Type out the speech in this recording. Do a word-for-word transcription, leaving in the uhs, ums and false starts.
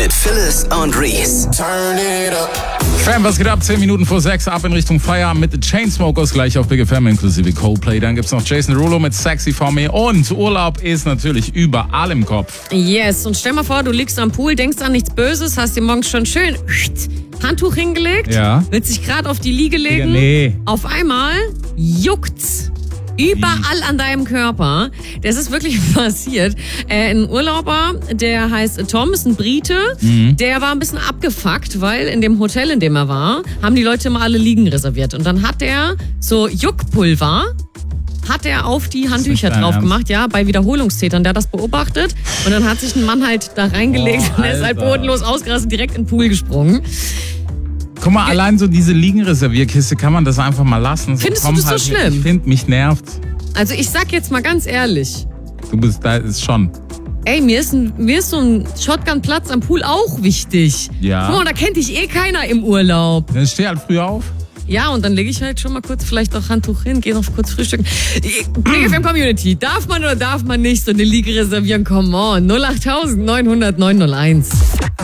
mit Phyllis und Reese. Turn it up. Fam, was geht ab? zehn Minuten vor sechs, ab in Richtung Feierabend mit The Chainsmokers, gleich auf Big F M inklusive Coldplay. Dann gibt's noch Jason Derulo mit Sexy For Me und Urlaub ist natürlich überall im Kopf. Yes, und stell mal vor, du liegst am Pool, denkst an nichts Böses, hast dir morgens schon schön Handtuch hingelegt, Ja. willst dich gerade auf die Liege legen. Nee. Auf einmal juckt's. Überall an deinem Körper. Das ist wirklich passiert. Äh, ein Urlauber, der heißt Tom, ist ein Brite, mhm. der war ein bisschen abgefuckt, weil in dem Hotel, in dem er war, haben die Leute immer alle Liegen reserviert. Und dann hat er so Juckpulver, hat er auf die Handtücher drauf gemacht, ja, bei Wiederholungstätern. Der hat das beobachtet und dann hat sich ein Mann halt da reingelegt oh, und er ist halt bodenlos ausgerastet, direkt in den Pool gesprungen. Guck mal, allein so diese Liegenreservierkiste kann man das einfach mal lassen. So, Findest du das so halt, schlimm? Ich finde, mich nervt. Also ich sag jetzt mal ganz ehrlich. Du bist da, ist schon. Ey, mir ist, ein, mir ist so ein Shotgun-Platz am Pool auch wichtig. Ja. Guck mal, da kennt dich eh keiner im Urlaub. Dann steh halt früh auf. Ja, und dann lege ich halt schon mal kurz vielleicht noch Handtuch hin, gehe noch kurz frühstücken. Big F M Community, darf man oder darf man nicht so eine Liege reservieren? Come on, null acht neun null null neun null eins.